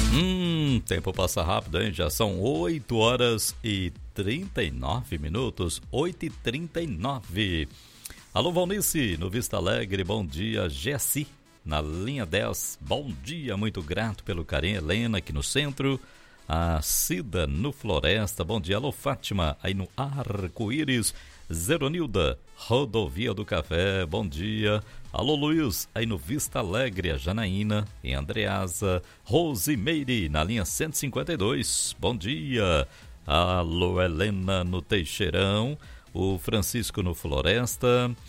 Tempo passa rápido, hein? Já são 8 horas e 39 minutos. 8h39. Alô, Valnice, no Vista Alegre. Bom dia, Jessi, na linha 10. Bom dia, muito grato pelo carinho. Helena, aqui no centro. A Cida, no Floresta. Bom dia, alô, Fátima, aí no Arco-Íris. Zeronilda, Rodovia do Café. Bom dia. Alô, Luiz, aí no Vista Alegre, a Janaína, em Andreasa, Rosimeire, na linha 152, bom dia. Alô, Helena, no Teixeirão, o Francisco no Floresta,